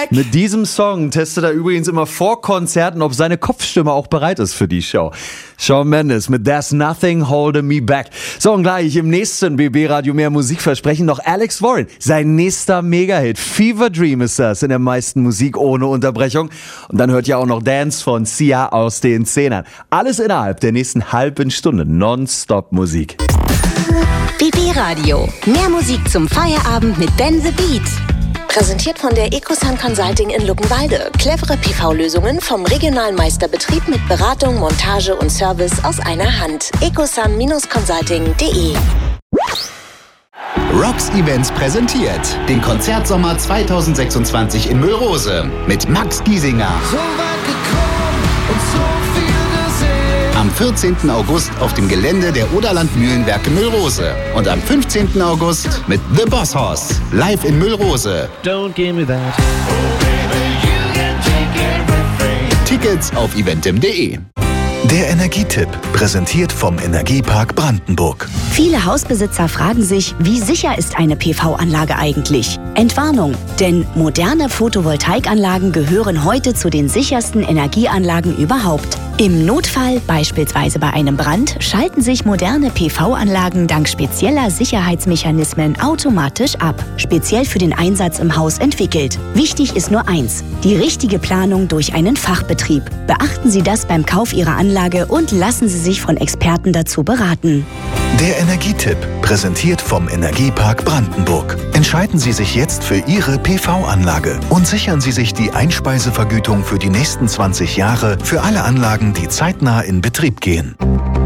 Mit diesem Song testet er übrigens immer vor Konzerten, ob seine Kopfstimme auch bereit ist für die Show. Shawn Mendes mit There's Nothing Holding Me Back. So, und gleich im nächsten BB Radio mehr Musikversprechen noch Alex Warren. Sein nächster Mega-Hit. Fever Dream ist das in der meisten Musik ohne Unterbrechung. Und dann hört ihr auch noch Dance von Sia aus den Zehnern. Alles innerhalb der nächsten halben Stunde. Non-Stop Musik. BB Radio. Mehr Musik zum Feierabend mit Ben the Beat. Präsentiert von der Ecosun Consulting in Luckenwalde. Clevere PV-Lösungen vom regionalen Meisterbetrieb mit Beratung, Montage und Service aus einer Hand. ecosun-consulting.de. Rocks Events präsentiert den Konzertsommer 2026 in Müllrose mit Max Giesinger. So weit gekommen und so viel gesehen. Am 14. August auf dem Gelände der Oderland Mühlenwerke Müllrose. Und am 15. August mit The Boss Hoss. Live in Müllrose. Don't give me that. Oh baby, you can take everything. Tickets auf eventim.de. Der Energietipp, präsentiert vom Energiepark Brandenburg. Viele Hausbesitzer fragen sich, wie sicher ist eine PV-Anlage eigentlich? Entwarnung, denn moderne Photovoltaikanlagen gehören heute zu den sichersten Energieanlagen überhaupt. Im Notfall, beispielsweise bei einem Brand, schalten sich moderne PV-Anlagen dank spezieller Sicherheitsmechanismen automatisch ab, speziell für den Einsatz im Haus entwickelt. Wichtig ist nur eins: die richtige Planung durch einen Fachbetrieb. Beachten Sie das beim Kauf Ihrer Anlage und lassen Sie sich von Experten dazu beraten. Der Energietipp, präsentiert vom Energiepark Brandenburg. Entscheiden Sie sich jetzt für Ihre PV-Anlage und sichern Sie sich die Einspeisevergütung für die nächsten 20 Jahre für alle Anlagen, die zeitnah in Betrieb gehen.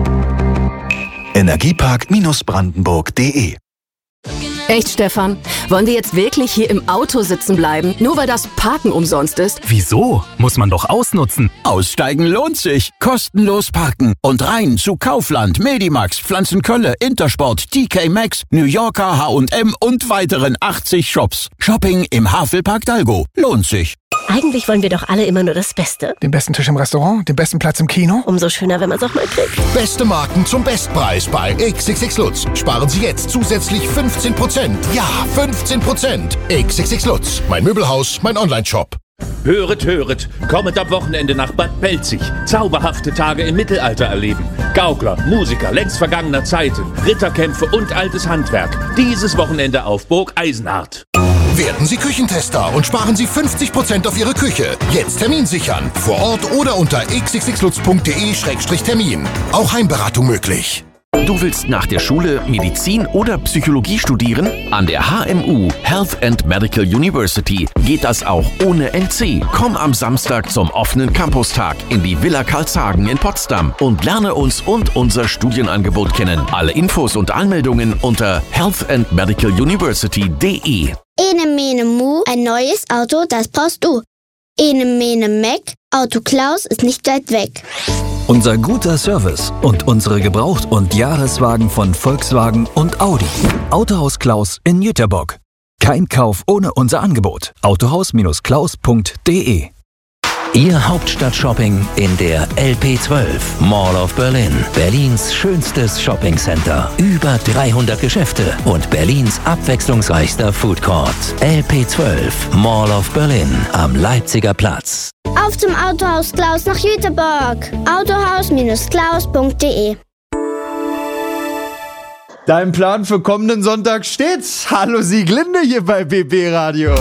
Energiepark-brandenburg.de. Echt, Stefan? Wollen wir jetzt wirklich hier im Auto sitzen bleiben, nur weil das Parken umsonst ist? Wieso? Muss man doch ausnutzen. Aussteigen lohnt sich. Kostenlos parken und rein zu Kaufland, Medimax, Pflanzenkölle, Intersport, TK Maxx, New Yorker, H&M und weiteren 80 Shops. Shopping im Havelpark Dalgo. Lohnt sich. Eigentlich wollen wir doch alle immer nur das Beste. Den besten Tisch im Restaurant, den besten Platz im Kino. Umso schöner, wenn man es auch mal kriegt. Beste Marken zum Bestpreis bei XXX Lutz. Sparen Sie jetzt zusätzlich 15%. Ja, 15%. XXX Lutz. Mein Möbelhaus, mein Onlineshop. Höret, höret, kommet am Wochenende nach Bad Belzig. Zauberhafte Tage im Mittelalter erleben. Gaukler, Musiker längst vergangener Zeiten, Ritterkämpfe und altes Handwerk. Dieses Wochenende auf Burg Eisenhardt. Werden Sie Küchentester und sparen Sie 50% auf Ihre Küche. Jetzt Termin sichern. Vor Ort oder unter xxxlutz.de/termin. Auch Heimberatung möglich. Du willst nach der Schule Medizin oder Psychologie studieren? An der HMU, Health and Medical University, geht das auch ohne NC. Komm am Samstag zum offenen Campustag in die Villa Karlshagen in Potsdam und lerne uns und unser Studienangebot kennen. Alle Infos und Anmeldungen unter healthandmedicaluniversity.de. Ene mene mu, ein neues Auto, das brauchst du. Ene mene meck, Auto Klaus ist nicht weit weg. Unser guter Service und unsere Gebraucht- und Jahreswagen von Volkswagen und Audi. Autohaus Klaus in Jüterbock. Kein Kauf ohne unser Angebot. Autohaus-klaus.de. Ihr Hauptstadt-Shopping in der LP12 Mall of Berlin. Berlins schönstes Shoppingcenter. Über 300 Geschäfte und Berlins abwechslungsreichster Food Court. LP12 Mall of Berlin am Leipziger Platz. Auf zum Autohaus Klaus nach Jüterbock. Autohaus-klaus.de. Dein Plan für kommenden Sonntag steht's. Hallo Sieglinde hier bei BB Radio.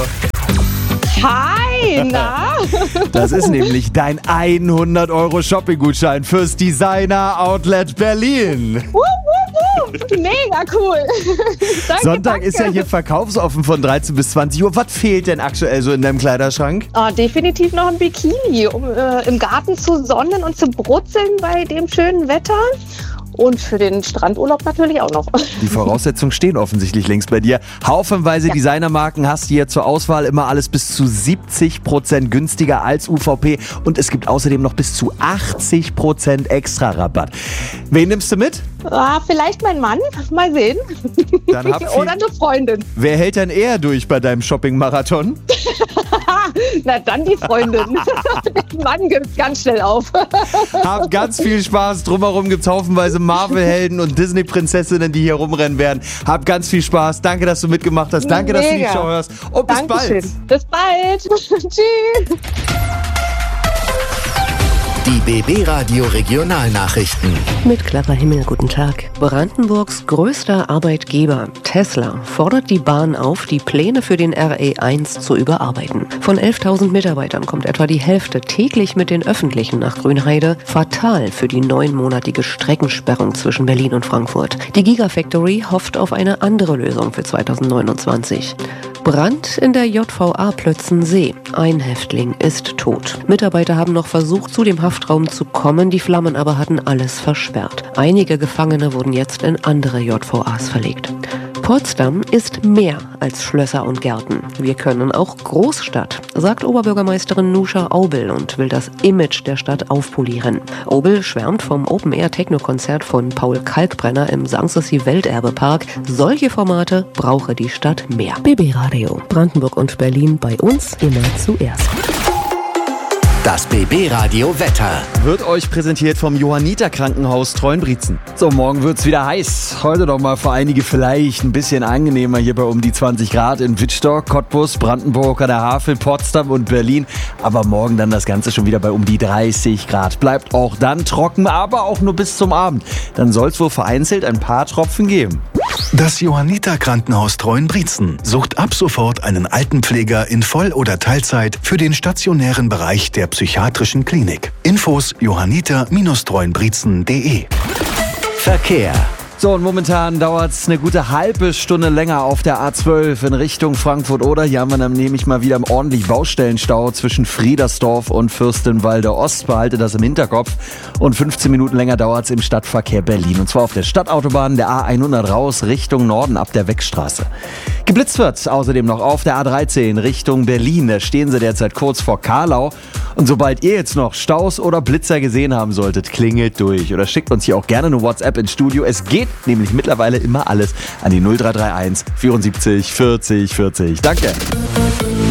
Hi, na? Das ist nämlich dein 100-Euro-Shopping-Gutschein fürs Designer Outlet Berlin. Mega cool. Danke, Sonntag ist ja hier verkaufsoffen von 13 bis 20 Uhr. Was fehlt denn aktuell so in deinem Kleiderschrank? Oh, definitiv noch ein Bikini, um im Garten zu sonnen und zu brutzeln bei dem schönen Wetter. Und für den Strandurlaub natürlich auch noch. Die Voraussetzungen stehen offensichtlich längst bei dir. Haufenweise Designermarken hast du hier zur Auswahl. Immer alles bis zu 70% günstiger als UVP. Und es gibt außerdem noch bis zu 80% extra Rabatt. Wen nimmst du mit? Vielleicht mein Mann. Mal sehen. Dann oder eine Freundin. Wer hält denn eher durch bei deinem Shopping-Marathon? Na dann die Freundin. Der Mann gibt ganz schnell auf. Hab ganz viel Spaß. Drumherum gibt's haufenweise Marvel-Helden und Disney-Prinzessinnen, die hier rumrennen werden. Hab ganz viel Spaß. Danke, dass du mitgemacht hast. Danke, dass du die Show hörst. Und bis bald. Bis bald. Tschüss. Die BB Radio Regionalnachrichten. Mit Clara Himmel, guten Tag. Brandenburgs größter Arbeitgeber, Tesla, fordert die Bahn auf, die Pläne für den RE1 zu überarbeiten. Von 11.000 Mitarbeitern kommt etwa die Hälfte täglich mit den Öffentlichen nach Grünheide. Fatal für die 9-monatige Streckensperrung zwischen Berlin und Frankfurt. Die Gigafactory hofft auf eine andere Lösung für 2029. Brand in der JVA Plötzensee. Ein Häftling ist tot. Mitarbeiter haben noch versucht, zu dem Haftraum zu kommen, die Flammen aber hatten alles versperrt. Einige Gefangene wurden jetzt in andere JVAs verlegt. Potsdam ist mehr als Schlösser und Gärten. Wir können auch Großstadt, sagt Oberbürgermeisterin Nusha Aubel und will das Image der Stadt aufpolieren. Aubel schwärmt vom Open-Air-Techno-Konzert von Paul Kalkbrenner im Sanssouci Welterbepark. Solche Formate brauche die Stadt mehr. BB Radio, Brandenburg und Berlin, bei uns immer zuerst. Das BB Radio Wetter wird euch präsentiert vom Johanniter Krankenhaus Treuenbrietzen. So, morgen wird's wieder heiß. Heute doch mal für einige vielleicht ein bisschen angenehmer hier bei um die 20 Grad in Wittstock, Cottbus, Brandenburg, an der Havel, Potsdam und Berlin. Aber morgen dann das Ganze schon wieder bei um die 30 Grad. Bleibt auch dann trocken, aber auch nur bis zum Abend. Dann soll's wohl vereinzelt ein paar Tropfen geben. Das Johanniter Krankenhaus Treuenbrietzen sucht ab sofort einen Altenpfleger in Voll- oder Teilzeit für den stationären Bereich der psychiatrischen Klinik. Infos johanniter-treuenbrietzen.de. Verkehr. So, und momentan dauert es eine gute halbe Stunde länger auf der A12 in Richtung Frankfurt-Oder. Hier haben wir dann nämlich mal wieder ordentlich Baustellenstau zwischen Friedersdorf und Fürstenwalde Ost. Behalte das im Hinterkopf. Und 15 Minuten länger dauert es im Stadtverkehr Berlin. Und zwar auf der Stadtautobahn der A100 raus Richtung Norden ab der Weckstraße. Geblitzt wird außerdem noch auf der A13 Richtung Berlin. Da stehen sie derzeit kurz vor Karlau. Und sobald ihr jetzt noch Staus oder Blitzer gesehen haben solltet, klingelt durch. Oder schickt uns hier auch gerne eine WhatsApp ins Studio. Es geht nämlich mittlerweile immer alles an die 0331 74 40 40. Danke.